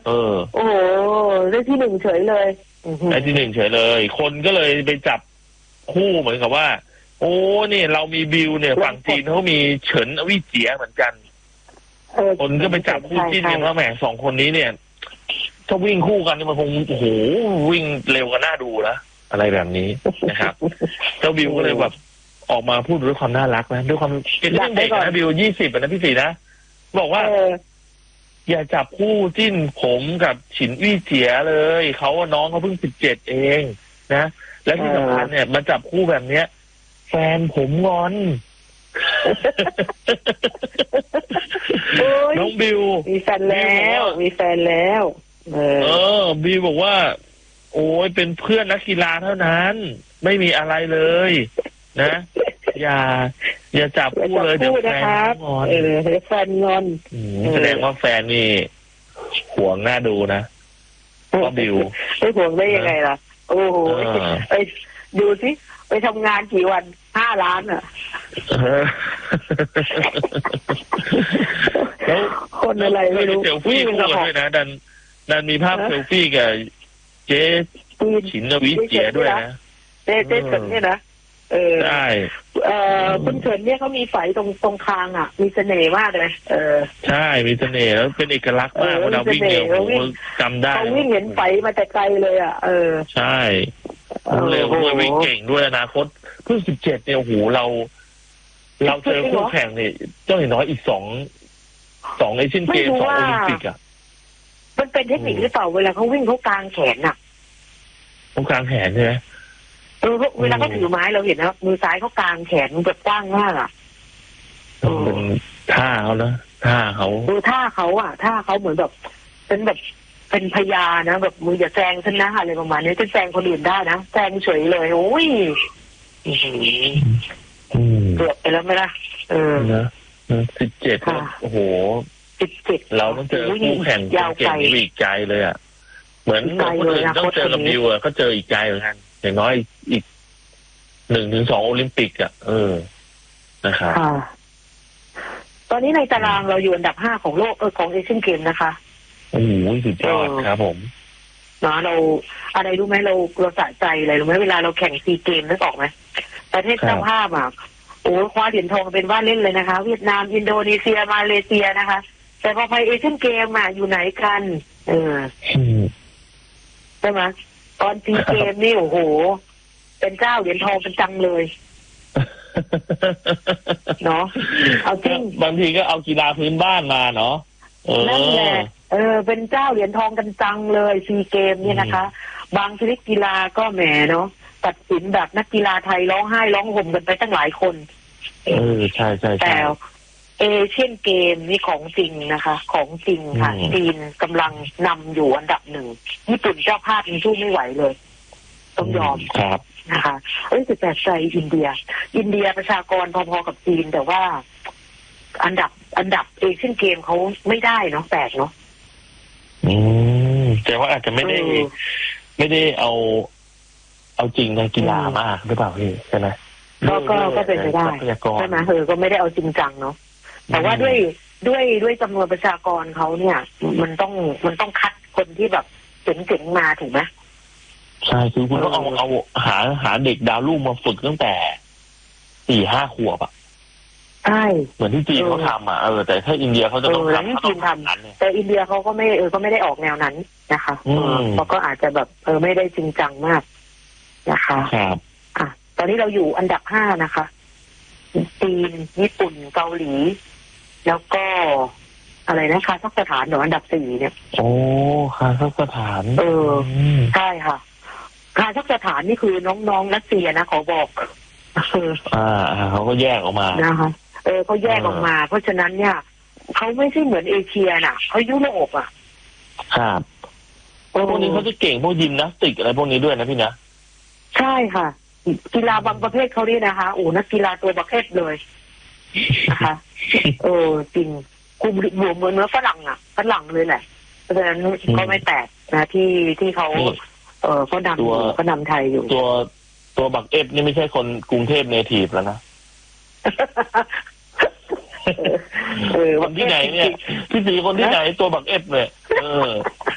โอ้โหได้ที่หนึ่งเฉยเลยได้ที่หนึ่งเฉยเลยคนก็เลยไปจับคู่เหมือนกับว่าโอ้เนี่ยเรามีบิวเนี่ยฝั่งจีนเขามีเฉินอวิเจียเหมือนกันคนก็ไปจับคู่จิ้นกันว่าแหมสองคนนี้เนี่ยถ้าวิ่งคู่กันนี่มันคงโอ้โหวิ่งเร็วกันน่าดูนะอะไรแบบนี้นะครับเจ้าบิวก็เลยแบบออกมาพูดด้วยความน่ารักนะด้วยความเป็นเรื่องเด็กนะบิว20นะพี่สีนะบอกว่าอย่าจับคู่จิ้นผมกับฉินวี่เจียเลยเขาว่าน้องเขาเพิ่ง17เองนะและที่สำคัญเนี่ยมาจับคู่แบบเนี้ยแฟนผมงอนน้องบิวมีแฟนแล้วบิวบอกว่าโอ้ยเป็นเพื่อนนักกีฬาเท่านั้นไม่มีอะไรเลยนะอย่าจับคู่เลยเดี๋ยวแฟนงอนแฟนงอนแสดงว่าแฟนนี่ห่วงหน้าดูนะก็บิวไม่ห่วงได้ยังไงล่ะโอ้โหไปดูสิไปทำงานกี่วัน5 ล้านอ่ะแล้วคนอะไรไม่รู้เซลฟี่คู่กันด้วยนะดันมีภาพเซลฟี่กับเจ๊ฉินอวิเจียด้วยนะเจ๊เฉินเนี่ยนะใช่คุณเฉินเนี่ยเขามีไฝตรงคางอ่ะมีเสน่ห์มากเลยใช่มีเสน่ห์แล้วเป็นเอกลักษณ์มากเวลาวิ่งเนี่ยโอ้โหจำได้เขาวิ่งเห็นไฝมาแต่ไกลเลยอ่ะใช่เร็วด้วยวิ่งเก่งด้วยอนาคตเพิ่ง17เนี่ยโอ้โหเราเจอคู่แข่งเนี่ยเจ้าเห็นน้อยอีก2เอเชียนเกม2โอลิมปิกอ่ะมันเป็นเทคนิคหรือเปล่าเวลาเขาวิ่งเขากางแขนอ่ะเขากางแขนใช่ไหมเวลาเขาถือไม้เราเห็นนะมือซ้ายเขากางแขนแบบกว้างมากอ่ะเป็นท่าเขานะท่าเขาท่าเขาอ่ะท่าเขาเหมือนแบบเป็นพญานะแบบมืออย่าแซงฉันนะอะไรประมาณนี้จะแซงคนอื่นได้นะแซงเฉยเลยโอ้ยเกือบไปแล้วไหมล่ะนะ17โอ้โห17เราต้องเจอคู่แข่งเก่งๆอีกไกลเลยอ่ะเหมือนคนอื่นต้องเจอกับบิวอ่ะก็เจออีกไกลเหมือนกันอย่างน้อยอีก1-2โอลิมปิกอ่ะนะครับตอนนี้ในตารางเราอยู่อันดับ5ของโลกของเอเชียนเกมนะคะโอ้โหสุดยอดครับผมเราอะไรรู้ไหมเราสะใจอะไรรู้ไหมเวลาเราแข่งซีเกมนึกออกไหมประเทศเจ้าภาพอ่ะโอ้คว้าเหรียญทองเป็นว่าเล่นเลยนะคะเวียดนามอินโดนีเซียมาเลเซียนะคะแต่พอไปเอเชียนเกมอ่ะอยู่ไหนกันใช่ไหมตอนซีเกมนี่โอ้โหเป็นเจ้าเหรียญทองเป็นจังเลยเนาะเอาจริงบางทีก็เอากีฬาพื้นบ้านมาเนาะนั่นแหละเป็นเจ้าเหรียญทองกันจังเลยซีเกมเนี่ยนะคะบางชนิดกีฬาก็แหมเนาะตัดสินแบบนักกีฬาไทยร้องไห้ร้องห่มกันไปตั้งหลายคนใช่แต่เอเชียนเกมนี่ของจริงนะคะของจริงค่ะจีนกำลังนำอยู่อันดับ1ญี่ปุ่นเจ้าภาพยังสู้ไม่ไหวเลยต้องยอมครับนะคะแต่แปลกใจอินเดียประชากรพอๆกับจีนแต่ว่าอันดับเอเชียนเกมเขาไม่ได้เนาะแปลกเนาะแต่ว่าอาจจะไม่ได้เอาจริงในกีฬามากหรือเปล่าพี่ใช่ไหมก็เป็นไปได้ใช่ไหมก็ไม่ได้เอาจริงจังเนาะแต่ว่าด้วยจำนวนประชากรเขาเนี่ยมันต้องคัดคนที่แบบเจ๋งๆมาถูกไหมใช่คือคุณต้องเอาหาเด็กดาวรุ่งมาฝึกตั้งแต่4-5 ขวบอ่ะใช่เหมือนที่จีนเขาทำอ่ะแต่ถ้าอินเดียเขาจะต้องทำจีนทำแต่อินเดียเขาก็ไม่ได้ออกแนวนั้นนะคะเขาก็อาจจะแบบไม่ได้จริงจังมากนะคะครับตอนนี้เราอยู่อันดับ5นะคะจีนญี่ปุ่นเกาหลีแล้วก็อะไรนะคาซัคสถานอันดับ4เนี่ยโอ้คาซัคสถานใช่ค่ะคาซัคสถานนี่คือน้องรัสเซียนะขอบอกเขาก็แยกออกมานะคะเขาแยกออกมาเพราะฉะนั้นเนี่ยเขาไม่ใช่เหมือนเอเชียน่ะเขายุโรปอ่ะครับพวกนี้เขาจะเก่งพวกยิมนาสติกอะไรพวกนี้ด้วยนะพี่นะใช่ค่ะกีฬาบางประเภทเขาเนี่ยนะคะนักกีฬาตัวประเภทเลยนะคะจริงคุมบวมเหมือนเนื้อฝรั่งเลยแหละเพราะฉะนั้นก็ไม่แปลกนะที่เขาเขานำไทยอยู่ตัวบักเอฟนี่ไม่ใช่คนกรุงเทพเนทีฟแล้วนะคนที่ไหนเนี่ยพี่สีคนที่ไหนตัวบักเอฟเลย